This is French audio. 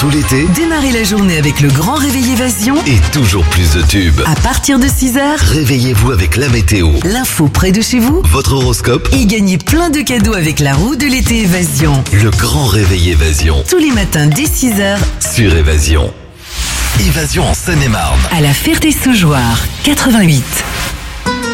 tout l'été. Démarrez la journée avec le grand réveil Évasion. Et toujours plus de tubes. À partir de 6h, Réveillez-vous avec la météo, l'info près de chez vous. votre horoscope, Et gagnez plein de cadeaux avec la roue de l'été Évasion. le grand réveil Évasion Tous les matins dès 6h, sur Évasion. Évasion en Seine-et-Marne. à la Ferté-Sougeoire, 88.